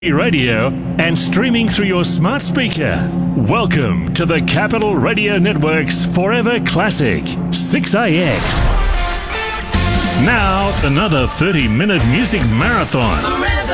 Radio and streaming through your smart speaker. Welcome to the Capital Radio Network's Forever Classic, 6AX. Now, another 30-minute music marathon.